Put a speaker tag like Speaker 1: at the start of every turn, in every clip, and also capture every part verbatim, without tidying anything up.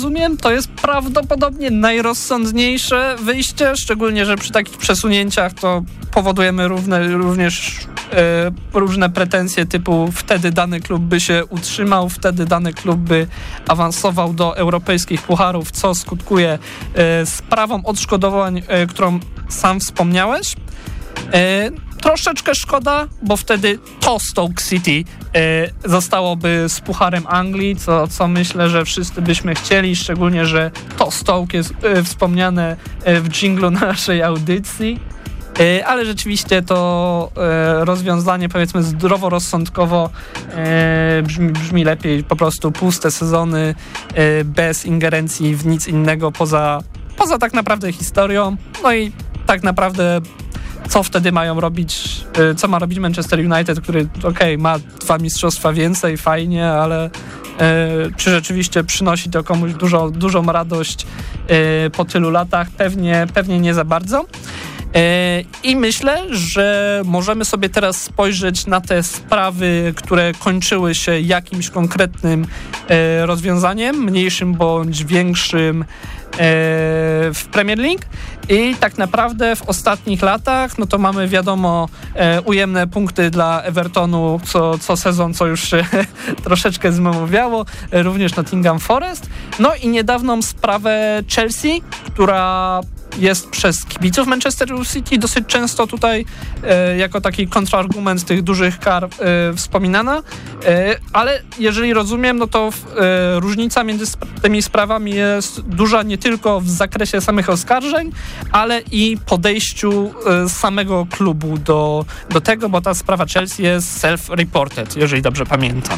Speaker 1: rozumiem, to jest prawdopodobnie najrozsądniejsze wyjście, szczególnie, że przy takich przesunięciach to powodujemy równe, również e, różne pretensje typu wtedy dany klub by się utrzymał, wtedy dany klub by awansował do europejskich pucharów, co skutkuje e, sprawą odszkodowań, e, którą sam wspomniałeś. E, troszeczkę szkoda, bo wtedy to Stoke City e, zostałoby z Pucharem Anglii, co, co myślę, że wszyscy byśmy chcieli, szczególnie, że to Stoke jest e, wspomniane e, w dżinglu naszej audycji. E, ale rzeczywiście to e, rozwiązanie, powiedzmy, zdroworozsądkowo e, brzmi, brzmi lepiej. Po prostu puste sezony e, bez ingerencji w nic innego poza, poza tak naprawdę historią. No i tak naprawdę co wtedy mają robić, co ma robić Manchester United, który okej, okay, ma dwa mistrzostwa więcej, fajnie, ale e, czy rzeczywiście przynosi to komuś dużo, dużą radość e, po tylu latach? Pewnie, pewnie nie za bardzo. E, I myślę, że możemy sobie teraz spojrzeć na te sprawy, które kończyły się jakimś konkretnym e, rozwiązaniem, mniejszym bądź większym, w Premier League i tak naprawdę w ostatnich latach no to mamy wiadomo e, ujemne punkty dla Evertonu co, co sezon, co już się troszeczkę zmawiało, e, również Nottingham Forest, no i niedawną sprawę Chelsea, która jest przez kibiców Manchester City dosyć często tutaj e, jako taki kontrargument tych dużych kar e, wspominana, e, ale jeżeli rozumiem, no to e, różnica między sp- tymi sprawami jest duża nie tylko w zakresie samych oskarżeń, ale i podejściu e, samego klubu do, do tego, bo ta sprawa Chelsea jest self-reported, jeżeli dobrze pamiętam.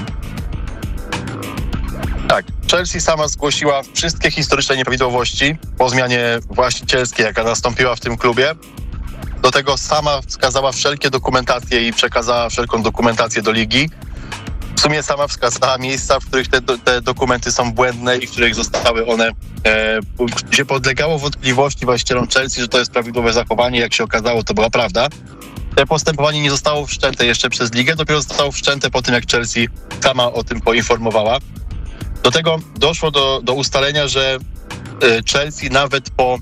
Speaker 2: Tak, Chelsea sama zgłosiła wszystkie historyczne nieprawidłowości po zmianie właścicielskiej, jaka nastąpiła w tym klubie. Do tego sama wskazała wszelkie dokumentacje i przekazała wszelką dokumentację do ligi. W sumie sama wskazała miejsca, w których te, te dokumenty są błędne i w których zostały one, e, gdzie podlegało wątpliwości właścicielom Chelsea, że to jest prawidłowe zachowanie. Jak się okazało, to była prawda. To postępowanie nie zostało wszczęte jeszcze przez ligę, dopiero zostało wszczęte po tym, jak Chelsea sama o tym poinformowała. Do tego doszło do, do ustalenia, że Chelsea nawet po,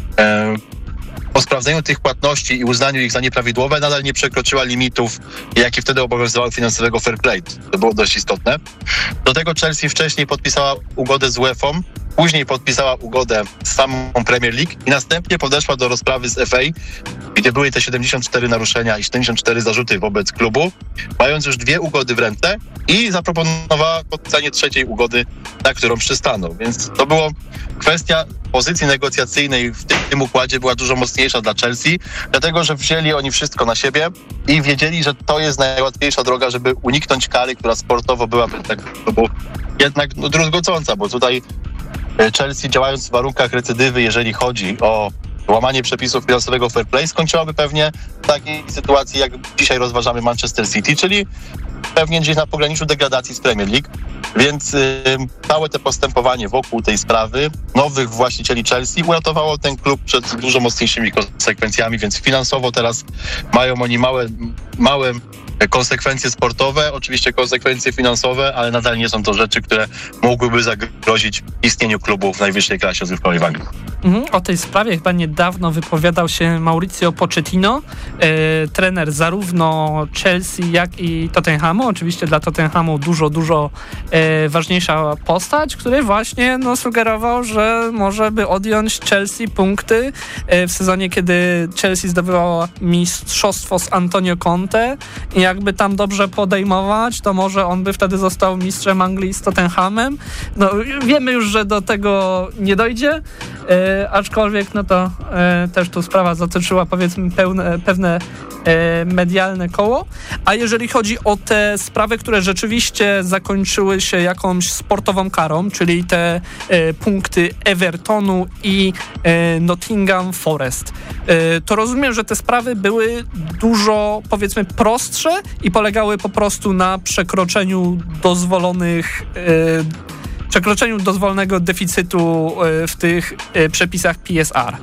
Speaker 2: e, po sprawdzeniu tych płatności i uznaniu ich za nieprawidłowe nadal nie przekroczyła limitów, jakie wtedy obowiązywały finansowego fair play. To było dość istotne. Do tego Chelsea wcześniej podpisała ugodę z UEFA, później podpisała ugodę z samą Premier League i następnie podeszła do rozprawy z F A, gdzie były te siedemdziesiąt cztery naruszenia i siedemdziesiąt cztery zarzuty wobec klubu, mając już dwie ugody w ręce i zaproponowała podpisanie trzeciej ugody, na którą przystano. Więc to było kwestia pozycji negocjacyjnej w tym układzie była dużo mocniejsza dla Chelsea, dlatego że wzięli oni wszystko na siebie i wiedzieli, że to jest najłatwiejsza droga, żeby uniknąć kary, która sportowo byłaby dla klubu jednak no, druzgocąca, bo tutaj Chelsea, działając w warunkach recydywy, jeżeli chodzi o łamanie przepisów finansowego fair play, skończyłaby pewnie w takiej sytuacji, jak dzisiaj rozważamy Manchester City, czyli pewnie gdzieś na pograniczu degradacji z Premier League. Więc y, całe to postępowanie wokół tej sprawy nowych właścicieli Chelsea uratowało ten klub przed dużo mocniejszymi konsekwencjami, więc finansowo teraz mają oni małe, małe konsekwencje sportowe, oczywiście konsekwencje finansowe, ale nadal nie są to rzeczy, które mogłyby zagrozić istnieniu klubu w najwyższej klasie rozgrywkowej w Anglii.
Speaker 1: Mhm, o tej sprawie chyba niedawno wypowiadał się Mauricio Pochettino, e, trener zarówno Chelsea, jak i Tottenhamu. Oczywiście dla Tottenhamu dużo, dużo e, ważniejsza postać, który właśnie no, sugerował, że może by odjąć Chelsea punkty e, w sezonie, kiedy Chelsea zdobywała mistrzostwo z Antonio Conte i jakby tam dobrze podejmować, to może on by wtedy został mistrzem Anglii z Tottenhamem. No wiemy już, że do tego nie dojdzie, e, aczkolwiek no to e, też tu sprawa zatoczyła powiedzmy pełne, pewne e, medialne koło. A jeżeli chodzi o te sprawy, które rzeczywiście zakończyły się jakąś sportową karą, czyli te e, punkty Evertonu i e, Nottingham Forest, e, to rozumiem, że te sprawy były dużo powiedzmy prostsze i polegały po prostu na przekroczeniu dozwolonych e, przekroczeniu dozwolonego deficytu w tych przepisach P S R.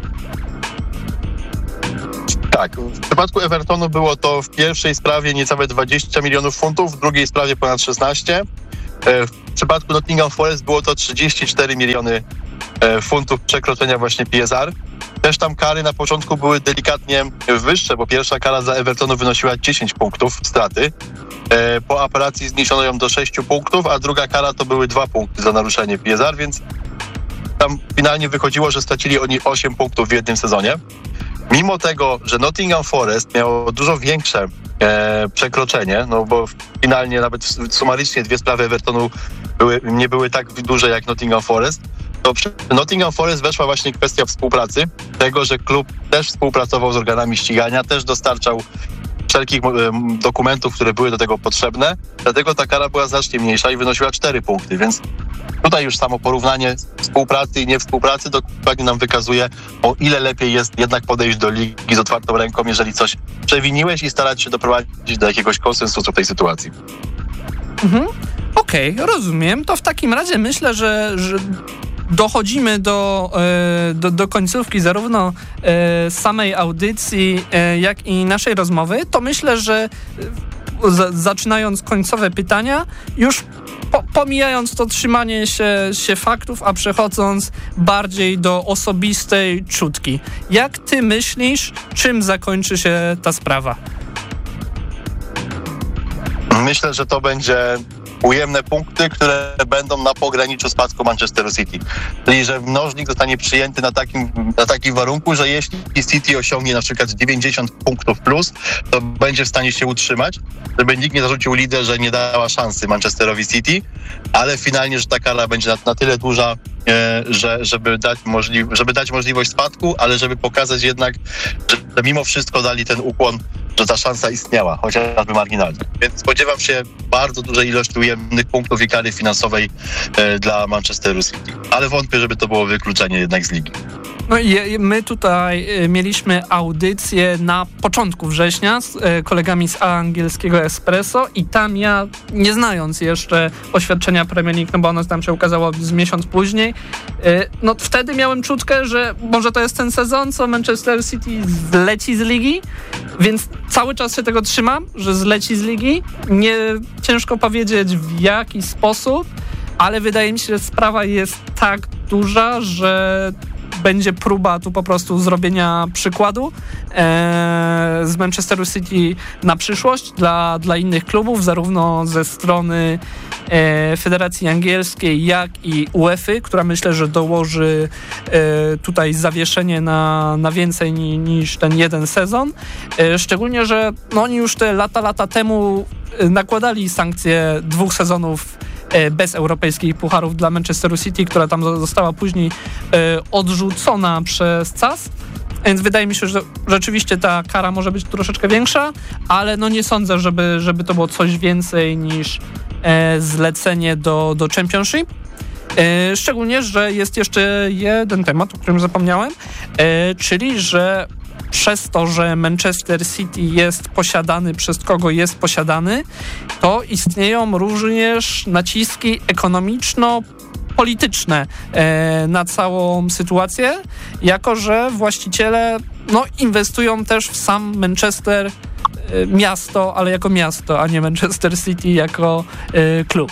Speaker 2: Tak, w przypadku Evertonu było to w pierwszej sprawie niecałe dwadzieścia milionów funtów, w drugiej sprawie ponad szesnaście. W przypadku Nottingham Forest było to trzydzieści cztery miliony funtów przekroczenia właśnie P S R. Też tam kary na początku były delikatnie wyższe, bo pierwsza kara za Evertonu wynosiła dziesięć punktów straty. Po apelacji zniesiono ją do sześciu punktów, a druga kara to były dwa punkty za naruszenie P S R, więc tam finalnie wychodziło, że stracili oni osiem punktów w jednym sezonie. Mimo tego, że Nottingham Forest miało dużo większe e, przekroczenie, no bo finalnie nawet sumarycznie dwie sprawy Evertonu były, nie były tak duże jak Nottingham Forest, to przy Nottingham Forest weszła właśnie kwestia współpracy, tego, że klub też współpracował z organami ścigania, też dostarczał wszelkich e, dokumentów, które były do tego potrzebne, dlatego ta kara była znacznie mniejsza i wynosiła cztery punkty, więc tutaj już samo porównanie współpracy i niewspółpracy dokładnie nam wykazuje, o ile lepiej jest jednak podejść do ligi z otwartą ręką, jeżeli coś przewiniłeś i starać się doprowadzić do jakiegoś konsensusu w tej sytuacji.
Speaker 1: Mhm. Okej, okay, rozumiem. To w takim razie myślę, że, że dochodzimy do, do, do końcówki zarówno samej audycji, jak i naszej rozmowy. To myślę, że zaczynając końcowe pytania, już po, pomijając to trzymanie się, się faktów, a przechodząc bardziej do osobistej czutki. Jak ty myślisz, czym zakończy się ta sprawa?
Speaker 2: Myślę, że to będzie ujemne punkty, które będą na pograniczu spadku Manchesteru City. Czyli, że mnożnik zostanie przyjęty na takim, na takim warunku, że jeśli City osiągnie na przykład dziewięćdziesiąt punktów plus, to będzie w stanie się utrzymać, żeby nikt nie zarzucił lidze, że nie dała szansy Manchesterowi City, ale finalnie, że ta kara będzie na, na tyle duża, e, że, żeby, dać możli- żeby dać możliwość spadku, ale żeby pokazać jednak, że mimo wszystko dali ten ukłon, że ta szansa istniała, chociażby marginalnie. Więc spodziewam się bardzo dużej ilości ujemnych punktów i kary finansowej e, dla Manchesteru City. Ale wątpię, żeby to było wykluczenie jednak z ligi.
Speaker 1: No i my tutaj mieliśmy audycję na początku września z kolegami z angielskiego Espresso i tam ja, nie znając jeszcze oświadczenia Premier League, no bo ono tam się ukazało z miesiąc później, no wtedy miałem czutkę, że może to jest ten sezon, co Manchester City zleci z ligi, więc cały czas się tego trzymam, że zleci z ligi. Nie ciężko powiedzieć w jaki sposób, ale wydaje mi się, że sprawa jest tak duża, że będzie próba tu po prostu zrobienia przykładu e, z Manchesteru City na przyszłość dla, dla innych klubów, zarówno ze strony e, Federacji Angielskiej, jak i UEFA, która myślę, że dołoży e, tutaj zawieszenie na, na więcej ni, niż ten jeden sezon. E, szczególnie, że no, oni już te lata, lata temu nakładali sankcje dwóch sezonów bez europejskich pucharów dla Manchesteru City, która tam została później e, odrzucona przez C A S. Więc wydaje mi się, że rzeczywiście ta kara może być troszeczkę większa, ale no nie sądzę, żeby, żeby to było coś więcej niż e, zlecenie do, do Championship. E, szczególnie, że jest jeszcze jeden temat, o którym zapomniałem, e, czyli, że przez to, że Manchester City jest posiadany, przez kogo jest posiadany, to istnieją również naciski ekonomiczno-polityczne e, na całą sytuację, jako że właściciele no, inwestują też w sam Manchester e, miasto, ale jako miasto, a nie Manchester City jako e, klub.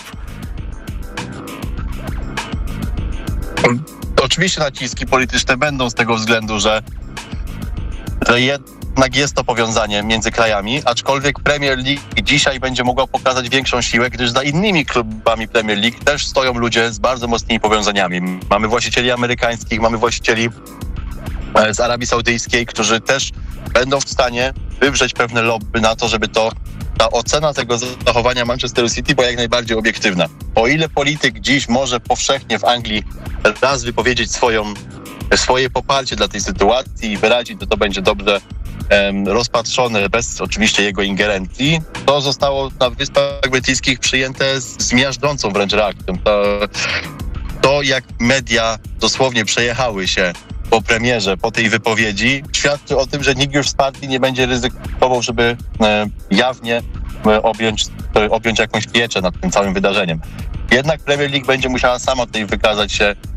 Speaker 2: Oczywiście naciski polityczne będą z tego względu, że że jednak jest to powiązanie między krajami, aczkolwiek Premier League dzisiaj będzie mogła pokazać większą siłę, gdyż za innymi klubami Premier League też stoją ludzie z bardzo mocnymi powiązaniami. Mamy właścicieli amerykańskich, mamy właścicieli z Arabii Saudyjskiej, którzy też będą w stanie wywrzeć pewne lobby na to, żeby to ta ocena tego zachowania Manchesteru City była jak najbardziej obiektywna. O ile polityk dziś może powszechnie w Anglii raz wypowiedzieć swoją swoje poparcie dla tej sytuacji i wyrazić, że to będzie dobrze um, rozpatrzone, bez oczywiście jego ingerencji, to zostało na Wyspach Brytyjskich przyjęte z, z miażdżącą wręcz reakcją. To, to, jak media dosłownie przejechały się po premierze, po tej wypowiedzi, świadczy o tym, że nikt już z partii nie będzie ryzykował, żeby e, jawnie e, objąć, e, objąć jakąś pieczę nad tym całym wydarzeniem. Jednak Premier League będzie musiała sama tutaj wykazać się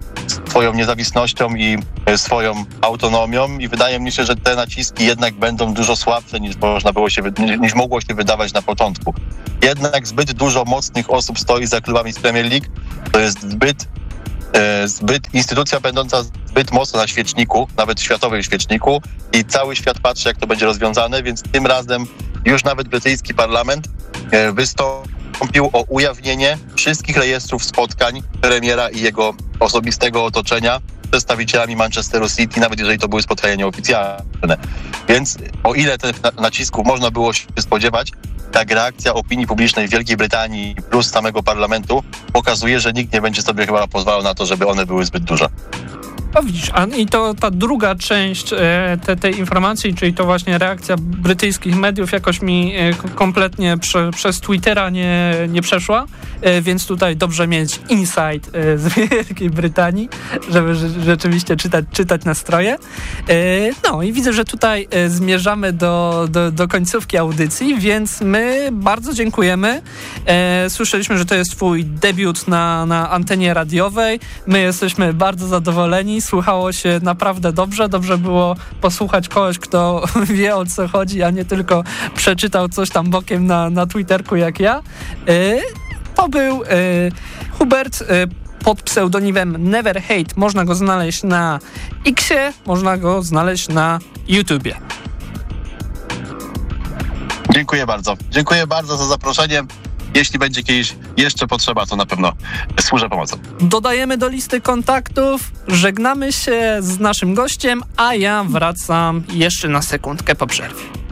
Speaker 2: swoją niezawisłością i swoją autonomią i wydaje mi się, że te naciski jednak będą dużo słabsze niż można było się, niż mogło się wydawać na początku. Jednak zbyt dużo mocnych osób stoi za klubami z Premier League. To jest zbyt, e, zbyt instytucja będąca zbyt mocno na świeczniku, nawet światowym świeczniku i cały świat patrzy, jak to będzie rozwiązane, więc tym razem już nawet brytyjski parlament e, wystąpił o ujawnienie wszystkich rejestrów spotkań premiera i jego osobistego otoczenia z przedstawicielami Manchesteru City, nawet jeżeli to były spotkania nieoficjalne. Więc o ile tych nacisków można było się spodziewać, tak reakcja opinii publicznej w Wielkiej Brytanii plus samego parlamentu pokazuje, że nikt nie będzie sobie chyba pozwalał na to, żeby one były zbyt duże.
Speaker 1: O widzisz, a i to ta druga część e, te, tej informacji, czyli to właśnie reakcja brytyjskich mediów jakoś mi e, kompletnie prze, przez Twittera nie, nie przeszła, e, więc tutaj dobrze mieć insight e, z Wielkiej Brytanii, żeby rze, rzeczywiście czytać, czytać nastroje. E, no i widzę, że tutaj e, zmierzamy do, do, do końcówki audycji, więc my bardzo dziękujemy. E, słyszeliśmy, że to jest twój debiut na, na antenie radiowej. My jesteśmy bardzo zadowoleni. Słuchało się naprawdę dobrze. Dobrze było posłuchać kogoś, kto wie, o co chodzi, a nie tylko przeczytał coś tam bokiem na, na Twitterku jak ja. Yy, to był yy, Hubert yy, pod pseudonimem Never Hate. Można go znaleźć na Xie, można go znaleźć na YouTubie.
Speaker 2: Dziękuję bardzo. Dziękuję bardzo za zaproszenie. Jeśli będzie kiedyś jeszcze potrzeba, to na pewno służę pomocą.
Speaker 1: Dodajemy do listy kontaktów, żegnamy się z naszym gościem, a ja wracam jeszcze na sekundkę po przerwie.